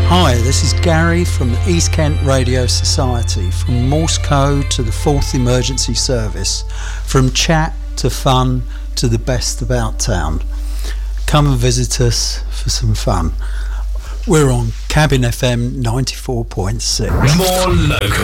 Hi, this is Gary from the East Kent Radio Society. From Morse code to the 4th Emergency Service, from chat to fun to the best about town. Come and visit us for some fun. We're on Cabin FM 94.6. More local.